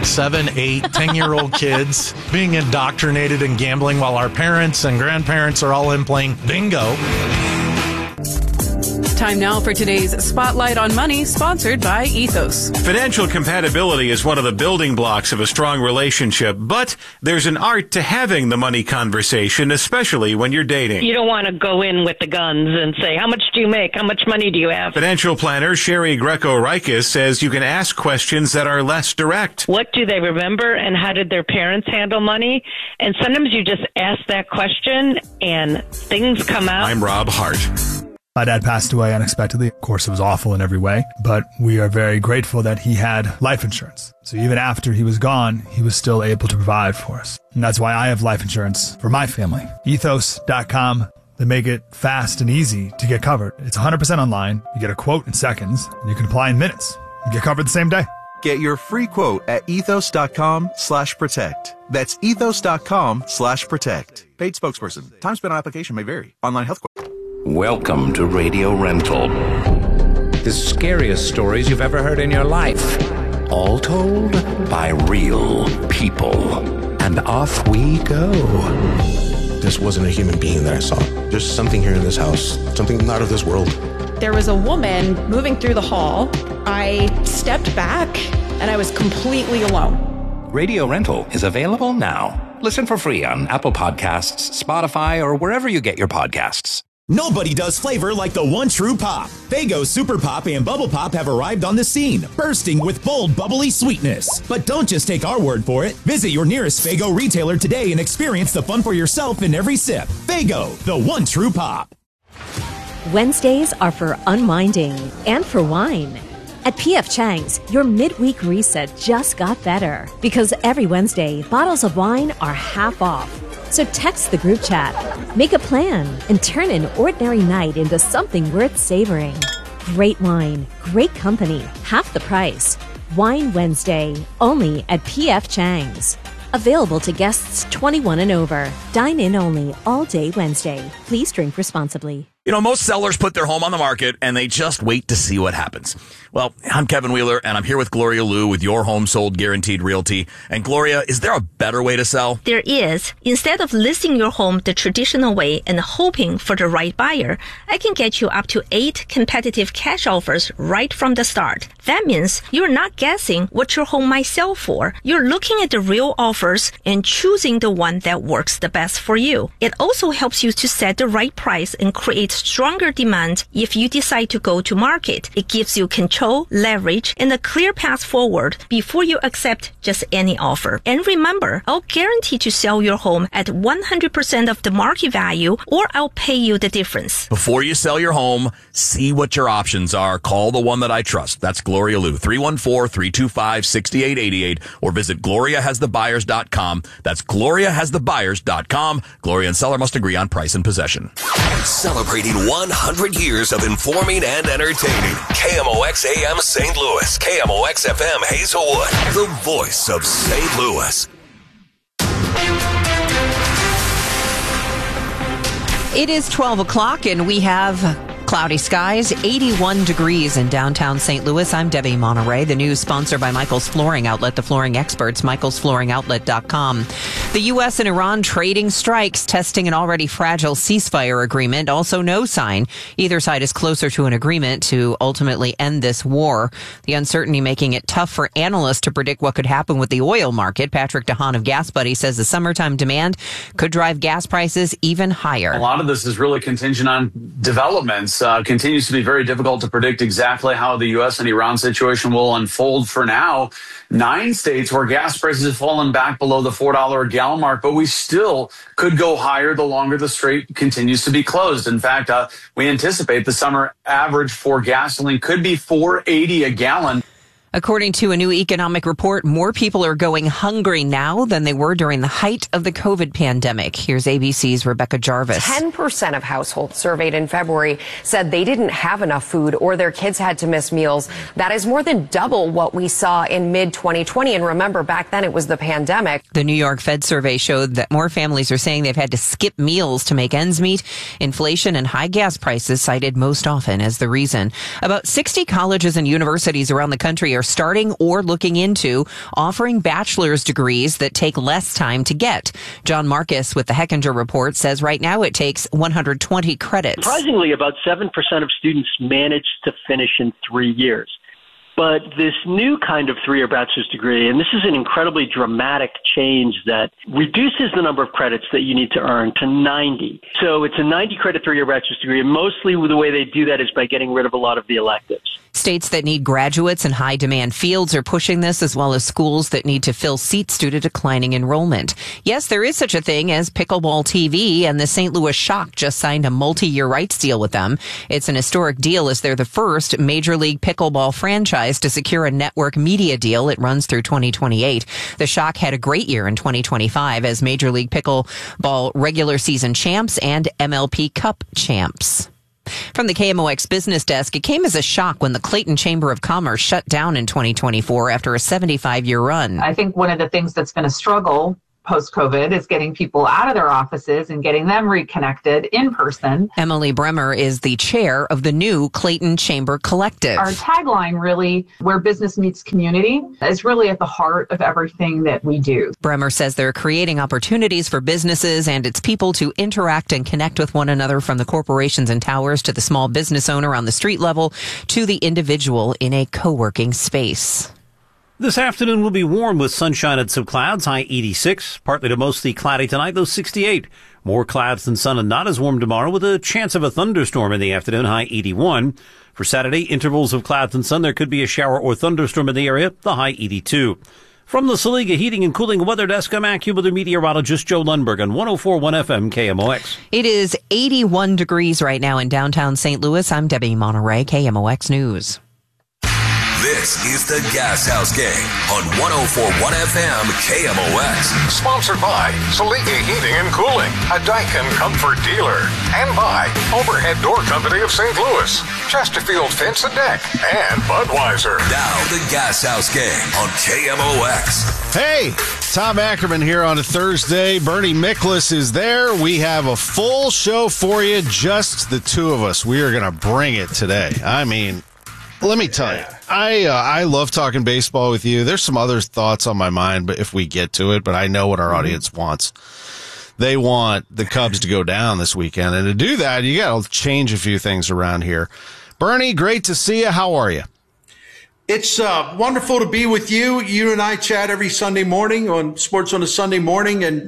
7, 8, 10-year-old kids being indoctrinated in gambling while our parents and grandparents are all in playing bingo. Time now for today's Spotlight on Money, sponsored by Ethos. Financial compatibility is one of the building blocks of a strong relationship, but there's an art to having the money conversation, especially when you're dating. You don't want to go in with the guns and say, how much do you make? How much money do you have? Financial planner Sherry Greco-Rikis says you can ask questions that are less direct. What do they remember, and how did their parents handle money? And sometimes you just ask that question and things come out. I'm Rob Hart. My dad passed away unexpectedly. Of course, it was awful in every way, but we are very grateful that he had life insurance. So even after he was gone, he was still able to provide for us. And that's why I have life insurance for my family. Ethos.com. They make it fast and easy to get covered. It's 100% online. You get a quote in seconds, and you can apply in minutes. You get covered the same day. Get your free quote at ethos.com/protect. That's ethos.com/protect. Paid spokesperson. Time spent on application may vary. Online health quote. Welcome to Radio Rental. The scariest stories you've ever heard in your life. All told by real people. And off we go. This wasn't a human being that I saw. There's something here in this house. Something not of this world. There was a woman moving through the hall. I stepped back and I was completely alone. Radio Rental is available now. Listen for free on Apple Podcasts, Spotify, or wherever you get your podcasts. Nobody does flavor like the one true pop. Faygo Super Pop and Bubble Pop have arrived on the scene, bursting with bold, bubbly sweetness. But don't just take our word for it. Visit your nearest Faygo retailer today and experience the fun for yourself in every sip. Faygo, the one true pop. Wednesdays are for unwinding and for wine. At P.F. Chang's, your midweek reset just got better because every Wednesday, bottles of wine are half off. So text the group chat, make a plan, and turn an ordinary night into something worth savoring. Great wine, great company, half the price. Wine Wednesday, only at P.F. Chang's. Available to guests 21 and over. Dine in only all day Wednesday. Please drink responsibly. You know, most sellers put their home on the market and they just wait to see what happens. Well, I'm Kevin Wheeler and I'm here with Gloria Liu with Your Home Sold Guaranteed Realty. And Gloria, is there a better way to sell? There is. Instead of listing your home the traditional way and hoping for the right buyer, I can get you up to 8 competitive cash offers right from the start. That means you're not guessing what your home might sell for. You're looking at the real offers and choosing the one that works the best for you. It also helps you to set the right price and create stronger demand if you decide to go to market. It gives you control, leverage, and a clear path forward before you accept just any offer. And remember, I'll guarantee to sell your home at 100% of the market value, or I'll pay you the difference. Before you sell your home, see what your options are. Call the one that I trust. That's Gloria Liu, 314-325-6888, or visit GloriaHasTheBuyers.com. That's GloriaHasTheBuyers.com. Gloria and seller must agree on price and possession. Celebrating 100 years of informing and entertaining. KMOX AM St. Louis. KMOX FM Hazelwood. The voice of St. Louis. It is 12 o'clock and we have cloudy skies, 81 degrees in downtown St. Louis. I'm Debbie Monterey. The news sponsored by Michael's Flooring Outlet, the flooring experts, michaelsflooringoutlet.com. The U.S. and Iran trading strikes, testing an already fragile ceasefire agreement. Also no sign either side is closer to an agreement to ultimately end this war. The uncertainty making it tough for analysts to predict what could happen with the oil market. Patrick DeHaan of Gas Buddy says the summertime demand could drive gas prices even higher. A lot of this is really contingent on developments. Continues to be very difficult to predict exactly how the U.S. and Iran situation will unfold. For now, 9 states where gas prices have fallen back below the $4 a gallon mark, but we still could go higher the longer the strait continues to be closed. In fact, we anticipate the summer average for gasoline could be $4.80 a gallon. According to a new economic report, more people are going hungry now than they were during the height of the COVID pandemic. Here's ABC's Rebecca Jarvis. 10% of households surveyed in February said they didn't have enough food or their kids had to miss meals. That is more than double what we saw in mid-2020. And remember, back then it was the pandemic. The New York Fed survey showed that more families are saying they've had to skip meals to make ends meet. Inflation and high gas prices cited most often as the reason. About 60 colleges and universities around the country are starting or looking into offering bachelor's degrees that take less time to get. John Marcus with the Hechinger Report says right now it takes 120 credits. Surprisingly, about 7% of students manage to finish in 3 years. But this new kind of three-year bachelor's degree, and this is an incredibly dramatic change that reduces the number of credits that you need to earn to 90. So it's a 90-credit three-year bachelor's degree, and mostly the way they do that is by getting rid of a lot of the electives. States that need graduates in high-demand fields are pushing this, as well as schools that need to fill seats due to declining enrollment. Yes, there is such a thing as Pickleball TV, and the St. Louis Shock just signed a multi-year rights deal with them. It's an historic deal as they're the first Major League Pickleball franchise to secure a network media deal. It runs through 2028. The Shock had a great year in 2025 as Major League Pickleball regular season champs and MLP Cup champs. From the KMOX business desk, it came as a shock when the Clayton Chamber of Commerce shut down in 2024 after a 75-year run. I think one of the things that's been a struggle post-COVID is getting people out of their offices and getting them reconnected in person. Emily Bremer is the chair of the new Clayton Chamber Collective. Our tagline, really, where business meets community, is really at the heart of everything that we do. Bremer says they're creating opportunities for businesses and its people to interact and connect with one another, from the corporations and towers to the small business owner on the street level to the individual in a co-working space. This afternoon will be warm with sunshine and some clouds, high 86. Partly to mostly cloudy tonight, though 68. More clouds than sun and not as warm tomorrow with a chance of a thunderstorm in the afternoon, high 81. For Saturday, intervals of clouds and sun. There could be a shower or thunderstorm in the area, the high 82. From the Saliga Heating and Cooling Weather Desk, I'm AccuWeather meteorologist Joe Lundberg on 104.1 FM KMOX. It is 81 degrees right now in downtown St. Louis. I'm Debbie Monterey, KMOX News. This is the Gas House Gang on 104.1 FM KMOX. Sponsored by Saliga Heating and Cooling, a Daikin Comfort dealer. And by Overhead Door Company of St. Louis, Chesterfield Fence and Deck, and Budweiser. Now the Gas House Gang on KMOX. Hey, Tom Ackerman here on a Thursday. Bernie Miklasz is there. We have a full show for you, just the two of us. We are going to bring it today. I mean, let me tell you, I love talking baseball with you. There's some other thoughts on my mind, but if we get to it, but I know what our audience wants. They want the Cubs to go down this weekend, and to do that, you got to change a few things around here. Bernie, great to see you. How are you? It's wonderful to be with you. You and I chat every Sunday morning on Sports on a Sunday Morning, and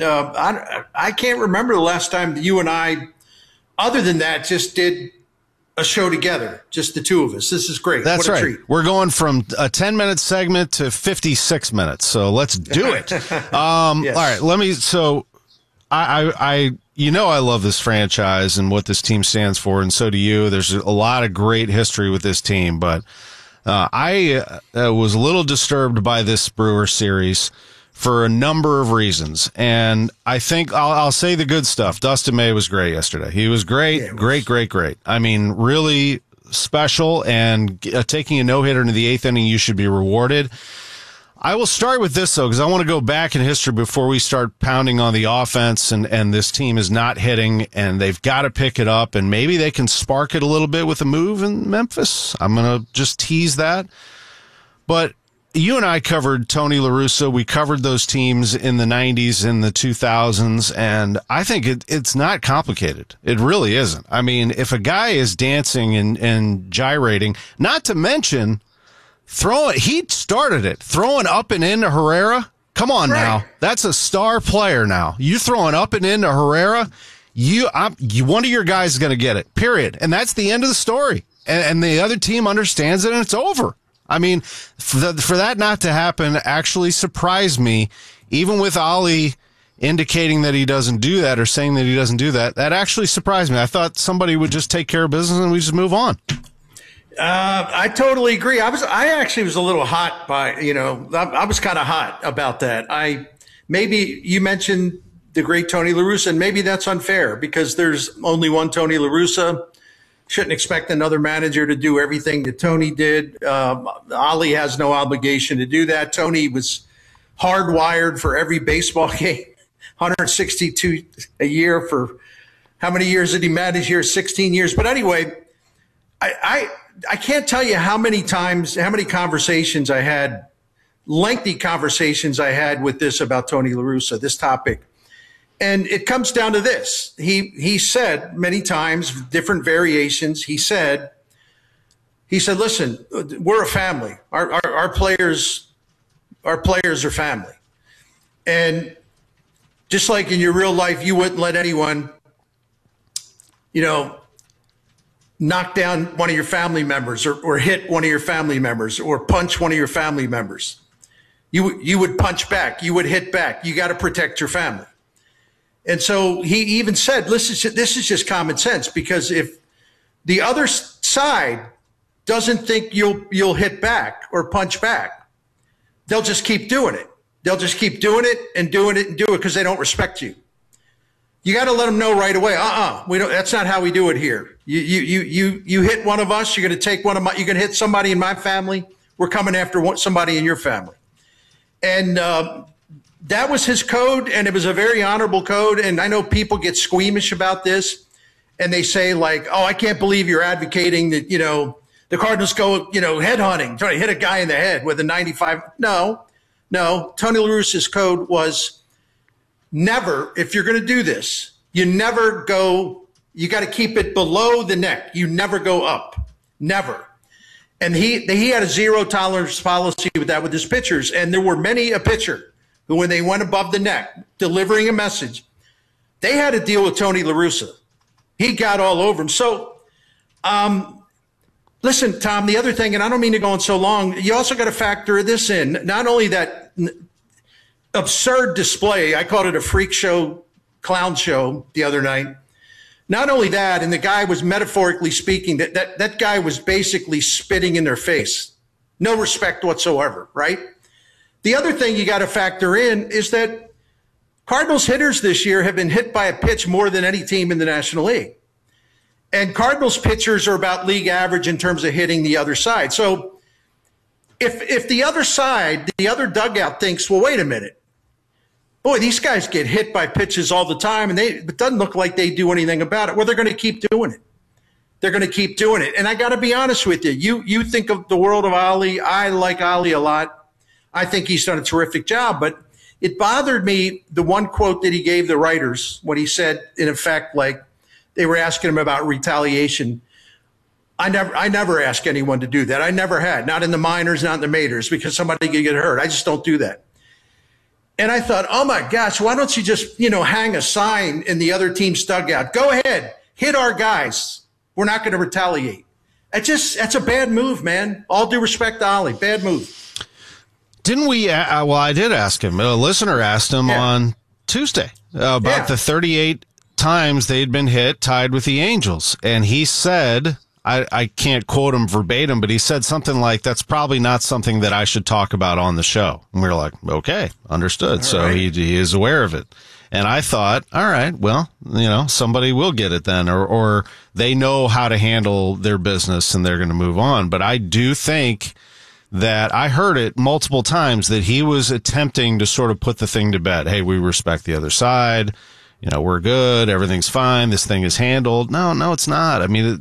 I can't remember the last time that you and I, other than that, just did a show together, just the two of us. This is great. That's what a right. treat. We're going from a 10-minute segment to 56 minutes, so let's do it. Yes. All right, let me. So, I love this franchise and what this team stands for, and so do you. There's a lot of great history with this team, but I was a little disturbed by this Brewer series for a number of reasons. And I think I'll say the good stuff. Dustin May was great yesterday. He was great, great. I mean, really special, and taking a no-hitter into the eighth inning, you should be rewarded. I will start with this, though, because I want to go back in history before we start pounding on the offense, and this team is not hitting, and they've got to pick it up, and maybe they can spark it a little bit with a move in Memphis. I'm going to just tease that. But you and I covered Tony La Russa. We covered those teams in the 90s, in the 2000s, and I think it's not complicated. It really isn't. I mean, if a guy is dancing and gyrating, not to mention he started it, throwing up and into Herrera. Come on now. That's a star player now. You throwing up and into Herrera, one of your guys is going to get it, period. And that's the end of the story. And the other team understands it, and it's over. I mean, for that not to happen actually surprised me, even with Ali indicating that he doesn't do that or saying that he doesn't do that. That actually surprised me. I thought somebody would just take care of business and we just move on. I totally agree. I actually was a little hot I was kind of hot about that. Maybe you mentioned the great Tony La Russa, and maybe that's unfair because there's only one Tony La Russa. Shouldn't expect another manager to do everything that Tony did. Ali has no obligation to do that. Tony was hardwired for every baseball game, 162 a year for how many years did he manage here? 16 years. But anyway, I can't tell you how many conversations I had, lengthy conversations I had with this about Tony La Russa, this topic. And it comes down to this. He said many times, different variations. He said, listen, we're a family. Our players are family. And just like in your real life, you wouldn't let anyone, knock down one of your family members or hit one of your family members or punch one of your family members. You would punch back. You would hit back. You got to protect your family. And so he even said, listen, this is just common sense, because if the other side doesn't think you'll hit back or punch back, they'll just keep doing it. They'll just keep doing it and doing it and do it because they don't respect you. You got to let them know right away. We don't. That's not how we do it here. You hit one of us. You're going to take one of my. You're going to hit somebody in my family. We're coming after somebody in your family. And that was his code, and it was a very honorable code. And I know people get squeamish about this, and they say like, "Oh, I can't believe you're advocating that the Cardinals go head hunting, trying to hit a guy in the head with a 95." No. Tony La Russa's code was, never, if you're going to do this, you never go, you got to keep it below the neck. You never go up. Never. And he had a zero tolerance policy with that with his pitchers. And there were many a pitcher who, when they went above the neck, delivering a message, they had to deal with Tony La Russa. He got all over him. So, listen, Tom, the other thing, and I don't mean to go on so long, you also got to factor this in. Not only that absurd display, I called it a freak show, clown show the other night. Not only that, and the guy was, metaphorically speaking, that guy was basically spitting in their face. No respect whatsoever, right? The other thing you got to factor in is that Cardinals hitters this year have been hit by a pitch more than any team in the National League. And Cardinals pitchers are about league average in terms of hitting the other side. So if the other side, the other dugout thinks, well, wait a minute. Boy, these guys get hit by pitches all the time, and it doesn't look like they do anything about it. Well, they're going to keep doing it. They're going to keep doing it. And I got to be honest with you. You think of the world of Ali. I like Ali a lot. I think he's done a terrific job. But it bothered me, the one quote that he gave the writers when he said, in effect, like they were asking him about retaliation. I never ask anyone to do that. I never had. Not in the minors, not in the majors, because somebody could get hurt. I just don't do that. And I thought, oh my gosh, why don't you just, hang a sign in the other team's dugout? Go ahead, hit our guys. We're not going to retaliate. That's a bad move, man. All due respect to Ali, bad move. Didn't we? Well, I did ask him. A listener asked him on Tuesday about the 38 times they'd been hit, tied with the Angels. And he said, I can't quote him verbatim, but he said something like, that's probably not something that I should talk about on the show. And we were like, okay, understood. So he is aware of it. And I thought, all right, well, somebody will get it then, or they know how to handle their business and they're going to move on. But I do think that I heard it multiple times that he was attempting to sort of put the thing to bed. Hey, we respect the other side. We're good. Everything's fine. This thing is handled. No, it's not. I mean,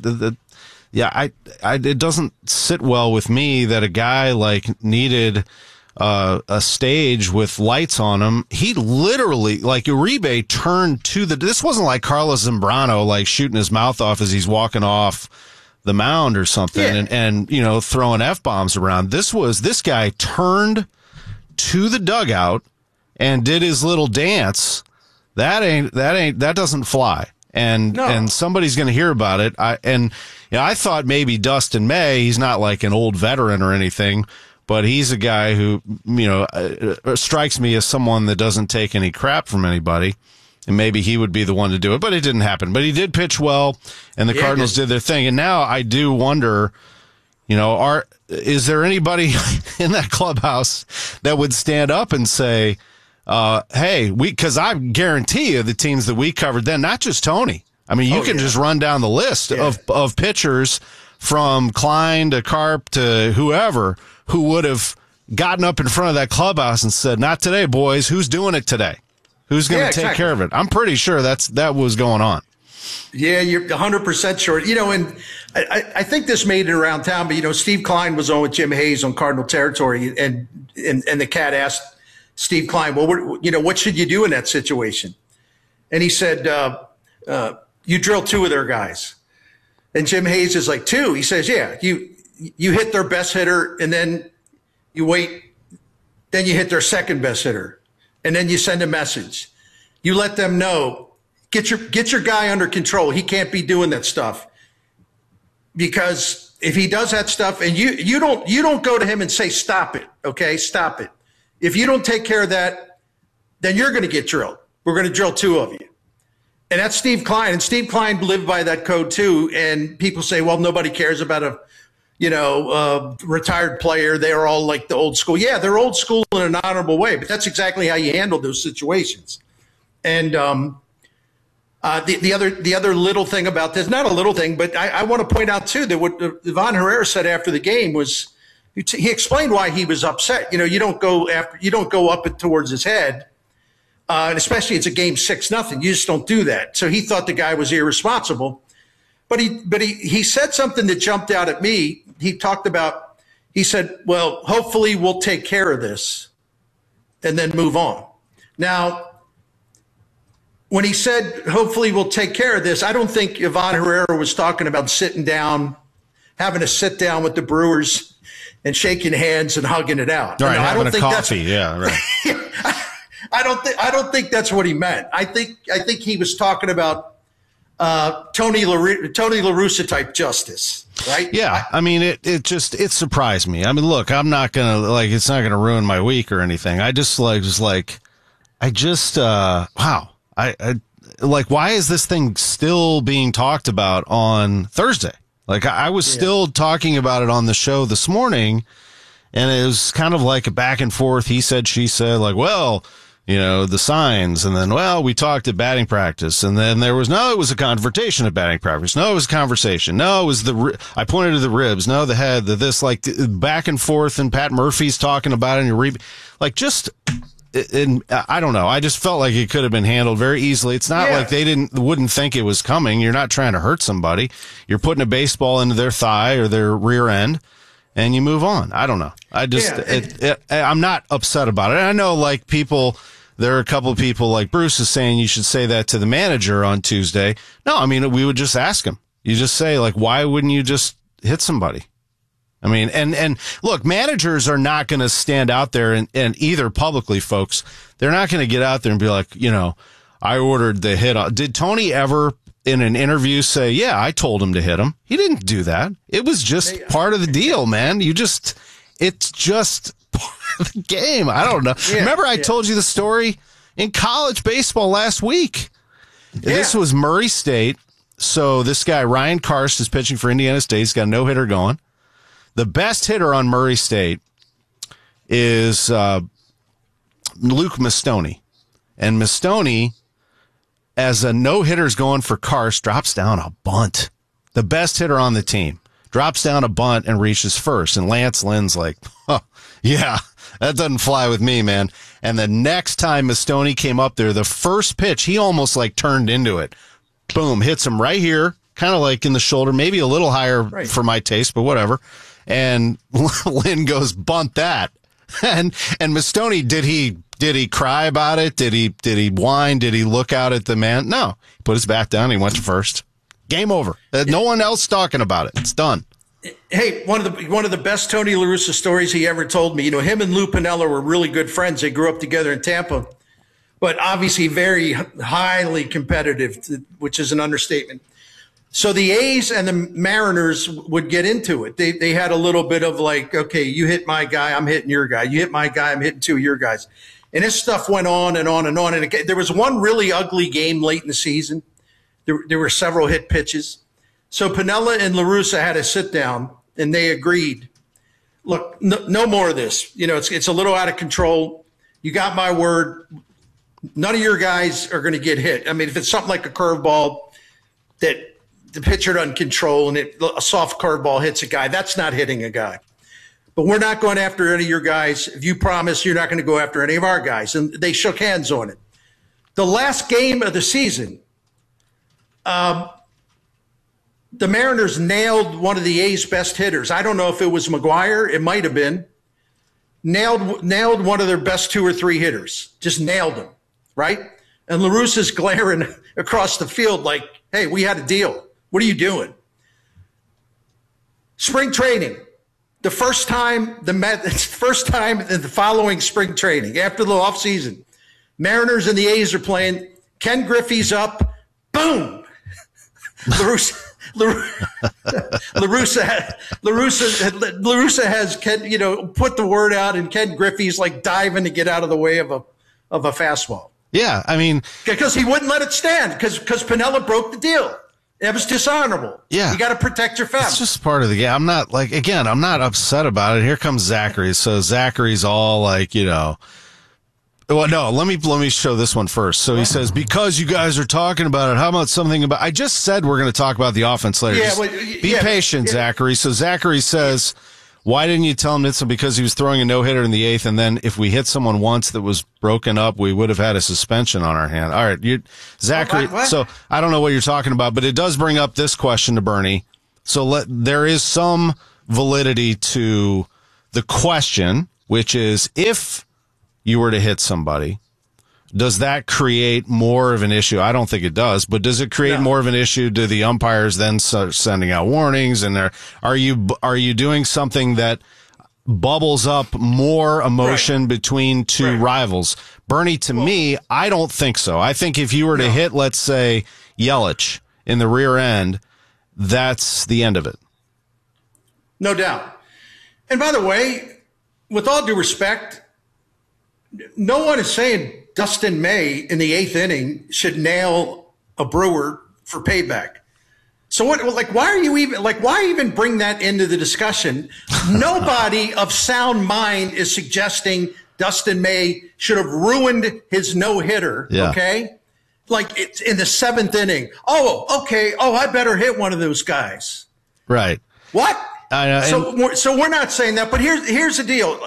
it doesn't sit well with me that a guy needed a stage with lights on him. He literally, Uribe, turned to this wasn't like Carlos Zambrano, shooting his mouth off as he's walking off the mound or something and throwing F-bombs around. This guy turned to the dugout and did his little dance. That doesn't fly. And somebody's going to hear about it. I thought maybe Dustin May, he's not like an old veteran or anything, but he's a guy who, strikes me as someone that doesn't take any crap from anybody. And maybe he would be the one to do it, but it didn't happen. But he did pitch well, and the Cardinals did their thing. And now I do wonder, is there anybody in that clubhouse that would stand up and say, hey, because I guarantee you the teams that we covered then, not just Tony. I mean, you can just run down the list of pitchers from Klein to Karp to whoever who would have gotten up in front of that clubhouse and said, not today, boys. Who's doing it today? Who's going to take care of it? I'm pretty sure that was going on. Yeah, you're 100% sure. And I think this made it around town, but, Steve Klein was on with Jim Hayes on Cardinal territory, and the Cat asked Steve Klein, well, what should you do in that situation? And he said, you drill 2 of their guys. And Jim Hayes is like, 2? He says, yeah, you hit their best hitter, and then you wait, then you hit their second best hitter, and then you send a message. You let them know, get your guy under control. He can't be doing that stuff. Because if he does that stuff and you don't go to him and say, stop it, okay? Stop it. If you don't take care of that, then you're going to get drilled. We're going to drill 2 of you. And that's Steve Klein. And Steve Klein lived by that code too. And people say, well, nobody cares about a retired player. They are all like the old school. Yeah, they're old school in an honorable way, but that's exactly how you handle those situations. And the other little thing about this, not a little thing, but I want to point out too that what Ivan Herrera said after the game was he explained why he was upset. You don't go up it towards his head. And especially it's a game 6-0. You just don't do that. So he thought the guy was irresponsible, but he said something that jumped out at me. He said, well, hopefully we'll take care of this and then move on. Now, when he said, hopefully we'll take care of this, I don't think Ivan Herrera was talking about sitting down, having a sit down with the Brewers and shaking hands and hugging it out. Right, having a coffee. Yeah, right. I don't think that's what he meant. I think he was talking about Tony La Russa type justice, right? Yeah, I mean it surprised me. I mean, look, I'm not gonna it's not gonna ruin my week or anything. I just wow. Why is this thing still being talked about on Thursday? I was still talking about it on the show this morning, and it was kind of like a back and forth. He said, she said, the signs, and then, we talked at batting practice, and then it was a confrontation at batting practice. No, it was a conversation. No, it was I pointed to the ribs. No, the head, back and forth, and Pat Murphy's talking about it, and I don't know. I just felt like it could have been handled very easily. It's not like they wouldn't think it was coming. You're not trying to hurt somebody. You're putting a baseball into their thigh or their rear end, and you move on. I don't know. I'm not upset about it. And I know there are a couple of people like Bruce is saying you should say that to the manager on Tuesday. No, I mean, we would just ask him. You just say, why wouldn't you just hit somebody? I mean, and look, managers are not going to stand out there and either publicly, folks, they're not going to get out there and be like, I ordered the hit. Did Tony ever in an interview say, yeah, I told him to hit him? He didn't do that. It was just part of the deal, man. It's just part of the game. I don't know. Yeah, remember I told you the story in college baseball last week? Yeah. This was Murray State. So this guy, Ryan Karst, is pitching for Indiana State. He's got a no-hitter going. The best hitter on Murray State is Luke Mastoni. And Mastoni, as a no-hitter's going for Karst, drops down a bunt. The best hitter on the team drops down a bunt and reaches first. And Lance Lynn's like, yeah, that doesn't fly with me, man. And the next time Mastoni came up there, the first pitch, he almost turned into it. Boom, hits him right here, kind of in the shoulder, maybe a little higher for my taste, but whatever. And Lynn goes, bunt that. And Mastoni, did he cry about it? Did he whine? Did he look out at the man? No. He put his bat down. He went to first. Game over. No one else talking about it. It's done. Hey, one of the best Tony La Russa stories he ever told me. Him and Lou Piniella were really good friends. They grew up together in Tampa, but obviously very highly competitive, which is an understatement. So the A's and the Mariners would get into it. They had a little bit of okay, you hit my guy, I'm hitting your guy. You hit my guy, I'm hitting 2 of your guys. And this stuff went on and on and on. And there was one really ugly game late in the season. There were several hit pitches. So Piniella and La Russa had a sit down, and they agreed, look, no more of this. It's a little out of control. You got my word. None of your guys are going to get hit. I mean, if it's something like a curveball that the pitcher doesn't control and a soft curveball hits a guy, that's not hitting a guy. But we're not going after any of your guys. If you promise you're not going to go after any of our guys. And they shook hands on it. The last game of the season, the Mariners nailed one of the A's best hitters. I don't know if it was McGuire. It might have been. Nailed one of their best 2 or 3 hitters. Just nailed them, right? And La Russa's glaring across the field like, hey, we had a deal. What are you doing? Spring training. The first time in the following spring training, after the offseason, Mariners and the A's are playing. Ken Griffey's up. Boom! La Russa has Ken, put the word out, and Ken Griffey's like diving to get out of the way of a fastball. Yeah, I mean, because he wouldn't let it stand because Piniella broke the deal. It was dishonorable. Yeah. You got to protect your family. It's just part of the game. I'm not I'm not upset about it. Here comes Zachary. So Zachary's all like, well, no, let me show this one first. So he says, because you guys are talking about it, how about something about, I just said we're going to talk about the offense later. Yeah, be patient, Zachary. So Zachary says, why didn't you tell him it's because he was throwing a no-hitter in the 8th, and then if we hit someone once that was broken up, we would have had a suspension on our hand. All right, Zachary, so I don't know what you're talking about, but it does bring up this question to Bernie. So there is some validity to the question, which is, if you were to hit somebody, does that create more of an issue? I don't think it does, but does it create more of an issue? Do the umpires then start sending out warnings? And are you doing something that bubbles up more emotion between two rivals? Bernie, to me, I don't think so. I think if you were to hit, let's say, Yelich in the rear end, that's the end of it. No doubt. And by the way, with all due respect, no one is saying Dustin May in the 8th inning should nail a Brewer for payback. So why even bring that into the discussion? Nobody of sound mind is suggesting Dustin May should have ruined his no-hitter. Yeah. Okay. Like it's in the 7th inning. Oh, okay. Oh, I better hit one of those guys. Right. What? I know. So we're not saying that, but here's the deal.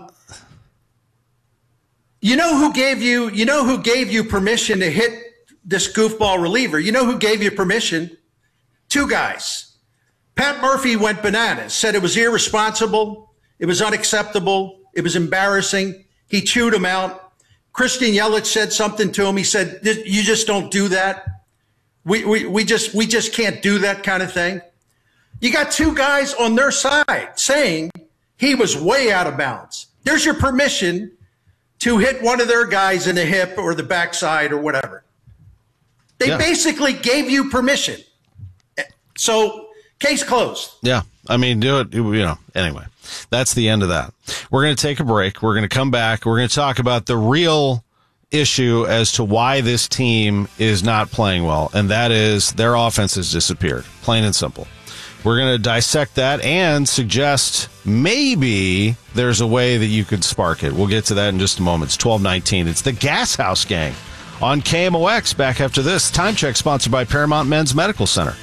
You know who gave you permission to hit this goofball reliever? You know who gave you permission? 2 guys. Pat Murphy went bananas, said it was irresponsible, it was unacceptable, it was embarrassing. He chewed him out. Christian Yelich said something to him. He said, "You just don't do that. We just can't do that kind of thing." You got 2 guys on their side saying he was way out of bounds. There's your permission to hit one of their guys in the hip or the backside or whatever. They basically gave you permission. So, case closed. Yeah. I mean, do it, anyway. That's the end of that. We're going to take a break. We're going to come back. We're going to talk about the real issue as to why this team is not playing well, and that is their offense has disappeared, plain and simple. We're going to dissect that and suggest maybe there's a way that you could spark it. We'll get to that in just a moment. It's 12:19. It's the Gas House Gang on KMOX. Back after this. Time Check sponsored by Paramount Men's Medical Center.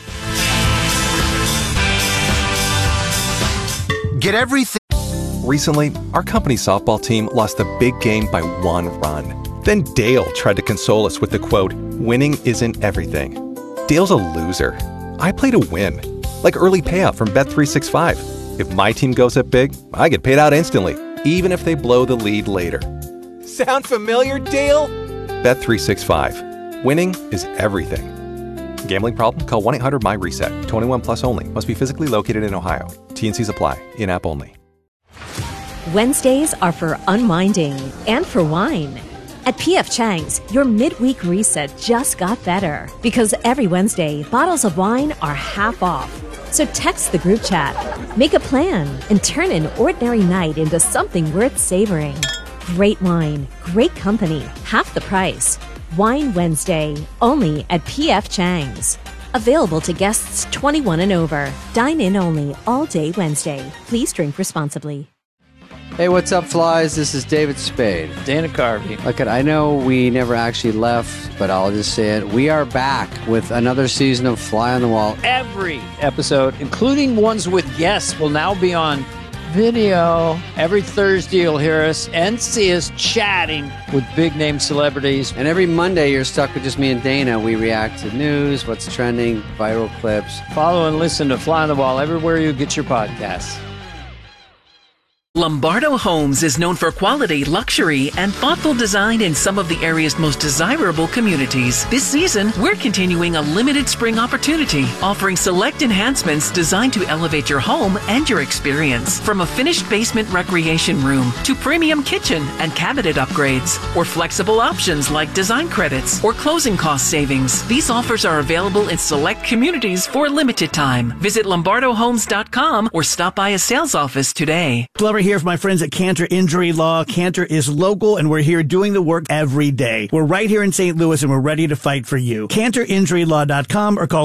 Get everything. Recently, our company's softball team lost a big game by 1 run. Then Dale tried to console us with the quote, "Winning isn't everything." Dale's a loser. I play to win. Like early payout from Bet365. If my team goes up big, I get paid out instantly, even if they blow the lead later. Sound familiar, Dale? Bet365. Winning is everything. Gambling problem? Call 1-800-MY-RESET. 21 plus only. Must be physically located in Ohio. T&Cs apply. In-app only. Wednesdays are for unwinding and for wine. At P.F. Chang's, your midweek reset just got better because every Wednesday, bottles of wine are half off. So text the group chat, make a plan, and turn an ordinary night into something worth savoring. Great wine, great company, half the price. Wine Wednesday, only at P.F. Chang's. Available to guests 21 and over. Dine in only all day Wednesday. Please drink responsibly. Hey, what's up, flies? This is David Spade. Dana Carvey. Look, I know we never actually left, but I'll just say it. We are back with another season of Fly on the Wall. Every episode, including ones with guests, will now be on video. Every Thursday you'll hear us and see us chatting with big-name celebrities. And every Monday you're stuck with just me and Dana. We react to news, what's trending, viral clips. Follow and listen to Fly on the Wall everywhere you get your podcasts. Lombardo Homes is known for quality, luxury, and thoughtful design in some of the area's most desirable communities. This season, we're continuing a limited spring opportunity, offering select enhancements designed to elevate your home and your experience. From a finished basement recreation room to premium kitchen and cabinet upgrades, or flexible options like design credits or closing cost savings. These offers are available in select communities for a limited time. Visit LombardoHomes.com or stop by a sales office today. Glover here from my friends at Cantor Injury Law. Cantor is local, and we're here doing the work every day. We're right here in St. Louis, and we're ready to fight for you. CantorInjuryLaw.com or call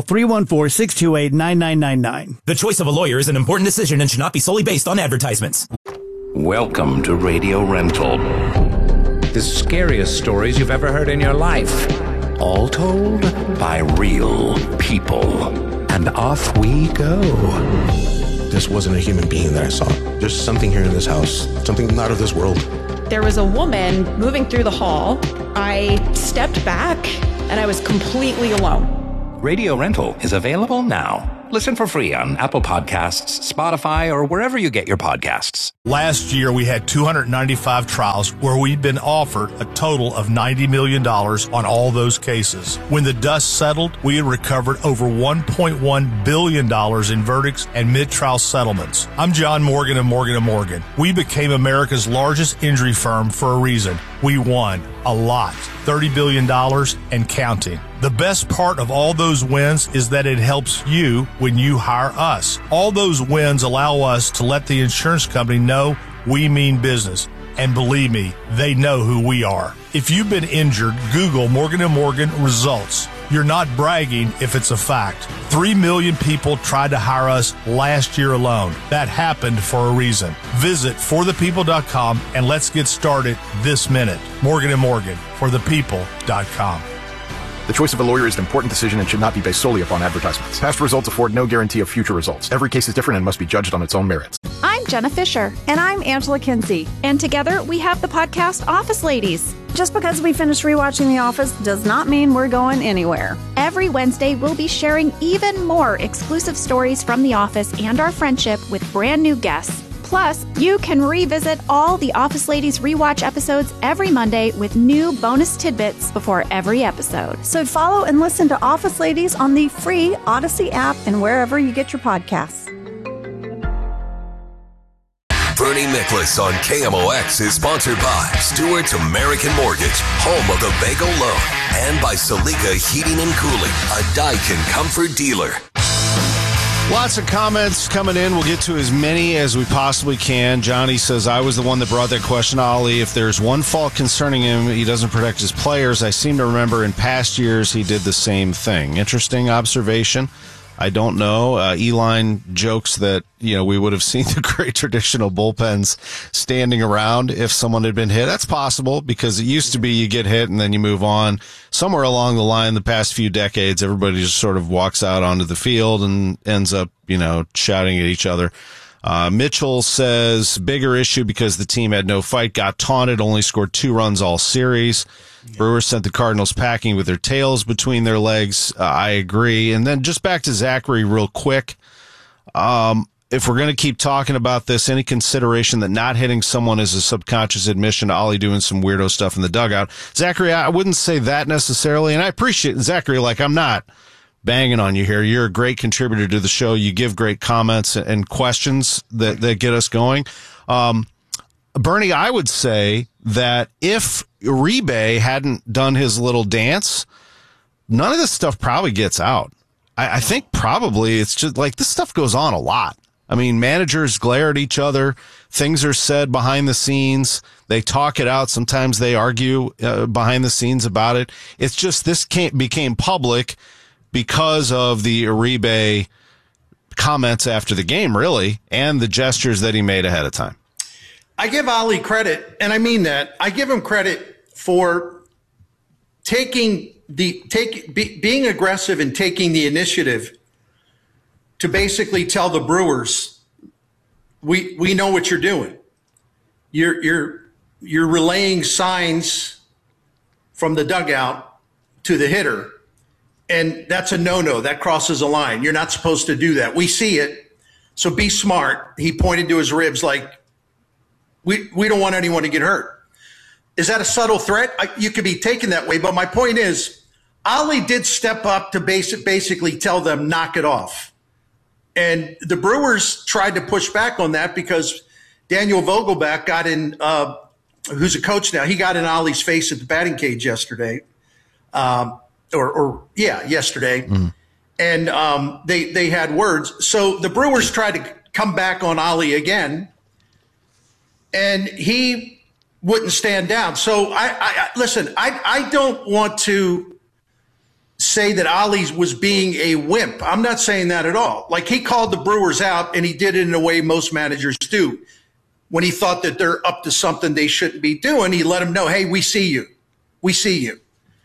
314-628-9999. The choice of a lawyer is an important decision and should not be solely based on advertisements. Welcome to Radio Rental. The scariest stories you've ever heard in your life. All told by real people. And off we go. This wasn't a human being that I saw. There's something here in this house, something not of this world. There was a woman moving through the hall. I stepped back and I was completely alone. Radio Rental is available now. Listen for free on Apple Podcasts, Spotify, or wherever you get your podcasts. Last year, we had 295 trials where we'd been offered a total of $90 million on all those cases. When the dust settled, we had recovered over $1.1 billion in verdicts and mid-trial settlements. I'm John Morgan of Morgan & Morgan. We became America's largest injury firm for a reason. We won a lot, $30 billion and counting. The best part of all those wins is that it helps you when you hire us. All those wins allow us to let the insurance company know we mean business. And believe me, they know who we are. If you've been injured, Google Morgan & Morgan results. You're not bragging if it's a fact. 3 million people tried to hire us last year alone. That happened for a reason. Visit forthepeople.com and let's get started this minute. Morgan & Morgan, forthepeople.com. The choice of a lawyer is an important decision and should not be based solely upon advertisements. Past results afford no guarantee of future results. Every case is different and must be judged on its own merits. I'm Jenna Fisher. And I'm Angela Kinsey. And together we have the podcast Office Ladies. Just because we finished rewatching The Office does not mean we're going anywhere. Every Wednesday, we'll be sharing even more exclusive stories from The Office and our friendship with brand new guests. Plus, you can revisit all the Office Ladies rewatch episodes every Monday with new bonus tidbits before every episode. So follow and listen to Office Ladies on the free Odyssey app and wherever you get your podcasts. Bernie Nicholas on KMOX is sponsored by Stewart's American Mortgage, home of the Vago loan, and by Salika Heating and Cooling, a Daikin comfort dealer. Lots of comments coming in. We'll get to as many as we possibly can. Johnny says, I was the one that brought that question to Ollie. If there's one fault concerning him, he doesn't protect his players. I seem to remember in past years he did the same thing. Interesting observation. I don't know. Eline jokes that, we would have seen the great traditional bullpens standing around if someone had been hit. That's possible because it used to be you get hit and then you move on. Somewhere along the line, the past few decades, everybody just sort of walks out onto the field and ends up, shouting at each other. Mitchell says, bigger issue because the team had no fight, got taunted, only scored 2 runs all series. Brewers sent the Cardinals packing with their tails between their legs. I agree. And then just back to Zachary real quick. If we're going to keep talking about this, any consideration that not hitting someone is a subconscious admission to Ollie doing some weirdo stuff in the dugout. Zachary, I wouldn't say that necessarily. And I appreciate Zachary, I'm not banging on you here. You're a great contributor to the show. You give great comments and questions that get us going. Bernie, I would say that if Uribe hadn't done his little dance, none of this stuff probably gets out. I think probably it's just this stuff goes on a lot. I mean, managers glare at each other. Things are said behind the scenes. They talk it out. Sometimes they argue behind the scenes about it. It's just this became public because of the Uribe comments after the game, really, and the gestures that he made ahead of time. I give Ollie credit, and I mean that. I give him credit for being aggressive and taking the initiative to basically tell the Brewers, we know what you're doing. You're relaying signs from the dugout to the hitter, and that's a no-no. That crosses a line. You're not supposed to do that. We see it, so be smart. He pointed to his ribs like, we don't want anyone to get hurt. Is that a subtle threat? You could be taken that way, but my point is, Ollie did step up to basically tell them, knock it off. And the Brewers tried to push back on that because Daniel Vogelbach got in, who's a coach now, he got in Ollie's face at the batting cage yesterday. Yesterday. Mm. And they had words. So the Brewers tried to come back on Ollie again, and he wouldn't stand down. So I don't want to say that Ollie was being a wimp. I'm not saying that at all. Like, he called the Brewers out, and he did it in a way most managers do. When he thought that they're up to something they shouldn't be doing, he let them know, hey, we see you. We see you.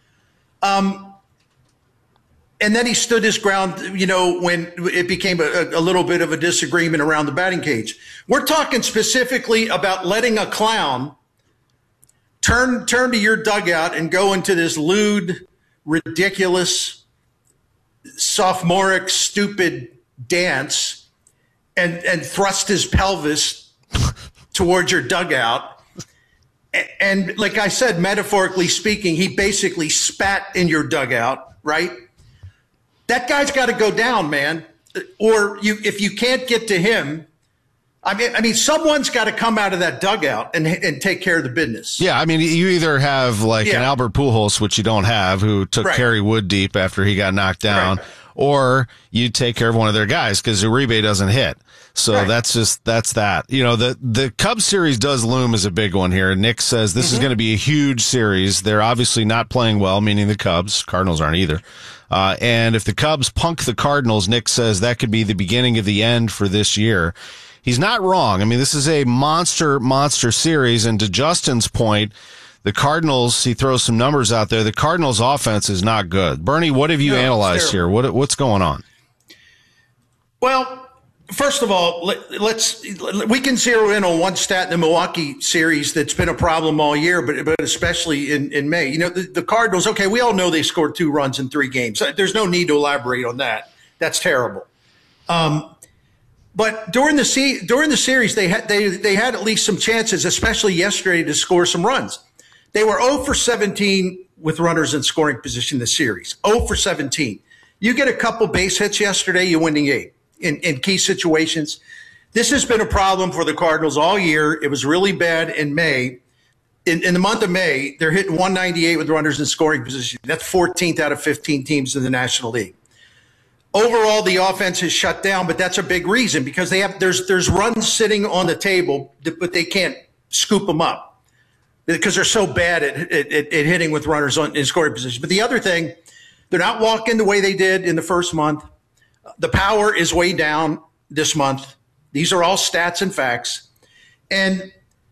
And then he stood his ground, when it became a little bit of a disagreement around the batting cage. We're talking specifically about letting a clown turn to your dugout and go into this lewd, ridiculous, sophomoric, stupid dance and thrust his pelvis towards your dugout. And like I said, metaphorically speaking, he basically spat in your dugout, right? That guy's got to go down, man. Or if you can't get to him, I mean, someone's got to come out of that dugout and take care of the business. Yeah, I mean, you either have an Albert Pujols, which you don't have, who took Kerry Wood deep after he got knocked down, or you take care of one of their guys because Uribe doesn't hit. So that's that. The Cubs series does loom as a big one here. Nick says this is going to be a huge series. They're obviously not playing well, meaning the Cubs. Cardinals aren't either. And if the Cubs punk the Cardinals, Nick says that could be the beginning of the end for this year. He's not wrong. I mean, this is a monster series. And to Justin's point, the Cardinals, he throws some numbers out there. The Cardinals offense is not good. Bernie, what have you analyzed here? What's going on? Well, first of all, we can zero in on one stat in the Milwaukee series that's been a problem all year, but especially in May. The Cardinals, okay, we all know they scored 2 runs in 3 games. There's no need to elaborate on that. That's terrible. But during the series, they had at least some chances, especially yesterday, to score some runs. They were 0 for 17 with runners in scoring position this series. 0 for 17. You get a couple base hits yesterday, you win the game in key situations. This has been a problem for the Cardinals all year. It was really bad in May. In the month of May, they're hitting 198 with runners in scoring position. That's 14th out of 15 teams in the National League. Overall, the offense is shut down, but that's a big reason because there's runs sitting on the table, but they can't scoop them up because they're so bad at hitting with runners in scoring position. But the other thing, they're not walking the way they did in the first month. The power is way down this month. These are all stats and facts. And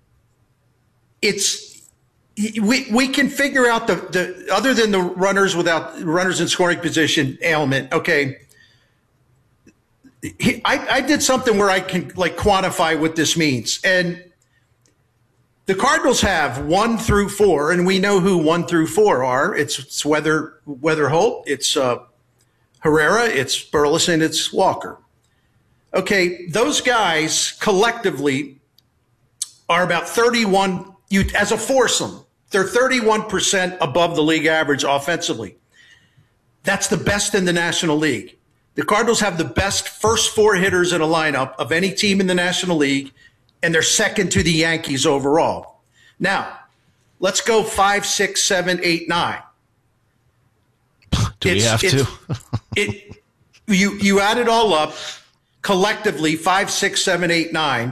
we can figure out the other than the runners in scoring position ailment. Okay. I did something where I can quantify what this means. And the Cardinals have 1 through 4, and we know who 1 through 4 are. It's Weather Holt, it's Herrera, it's Burleson, it's Walker. Okay, those guys collectively are about 31. As a foursome, they're 31% above the league average offensively. That's the best in the National League. The Cardinals have the best first 4 hitters in a lineup of any team in the National League, and they're second to the Yankees overall. Now, let's go 5, 6, 7, 8, 9. Do we have to? You add it all up collectively, 5, 6, 7, 8, 9.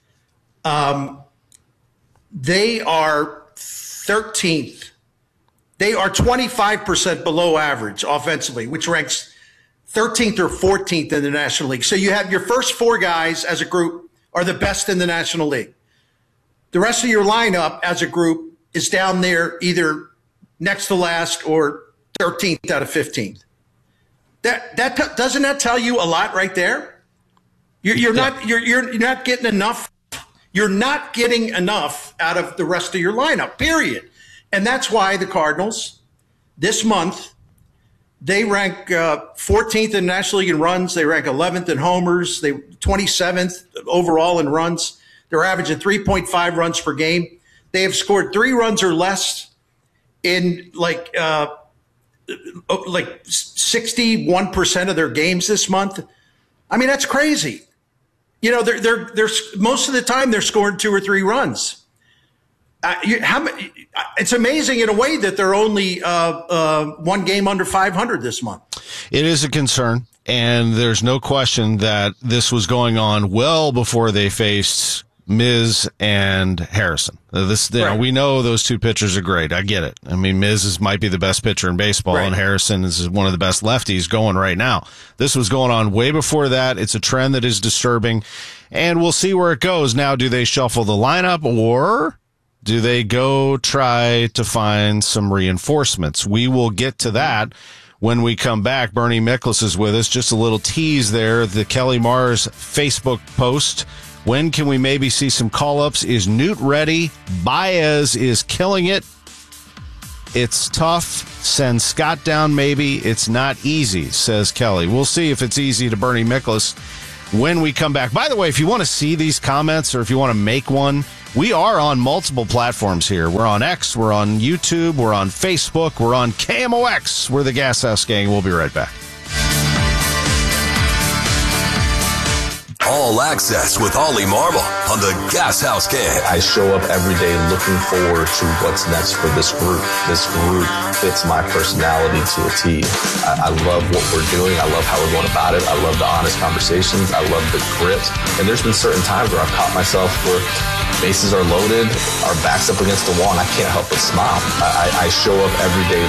They are 13th. They are 25% below average offensively, which ranks 13th or 14th in the National League. So you have your first 4 guys as a group are the best in the National League. The rest of your lineup as a group is down there either next to last or 13th out of 15th. Doesn't that tell you a lot right there? You're not getting enough. You're not getting enough out of the rest of your lineup, period. And that's why the Cardinals this month, they rank 14th in the National League in runs. They rank 11th in homers. They 27th overall in runs. They're averaging 3.5 runs per game. They have scored 3 runs or less in like 61% of their games this month. I mean, that's crazy. You know, they're most of the time they're scoring 2 or 3 runs. It's amazing in a way that they're only 1 game under 500 this month. It is a concern, and there's no question that this was going on well before they faced Miz and Harrison. We know those 2 pitchers are great. I get it. I mean, Miz might be the best pitcher in baseball, and Harrison is one of the best lefties going right now. This was going on way before that. It's a trend that is disturbing, and we'll see where it goes. Now, do they shuffle the lineup, or do they go try to find some reinforcements? We will get to that when we come back. Bernie Miklasz is with us. Just a little tease there. The Kelly Mars Facebook post. When can we maybe see some call-ups? Is Newt ready? Baez is killing it. It's tough. Send Scott down maybe. It's not easy, says Kelly. We'll see if it's easy to Bernie Miklasz when we come back. By the way, if you want to see these comments or if you want to make one, we are on multiple platforms here. We're on X, we're on YouTube, we're on Facebook, we're on KMOX. We're the Gas House Gang. We'll be right back. All Access with Ollie Marble on the Gas House Gang. I show up every day looking forward to what's next for this group. This group fits my personality to a T. I love what we're doing. I love how we're going about it. I love the honest conversations. I love the grit. And there's been certain times where I've caught myself where bases are loaded, our backs up against the wall, and I can't help but smile. I show up every day